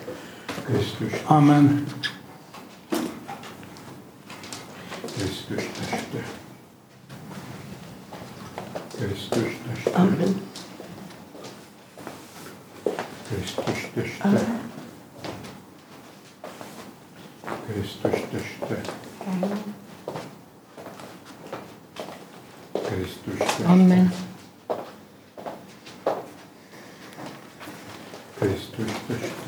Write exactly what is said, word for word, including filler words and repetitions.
Krisztus. Amen. Krisztus teste. Krisztus teste. Amen. Krisztus teste. Amen. Krisztus teste. Krisztus teste. Amen. Krisztus teste.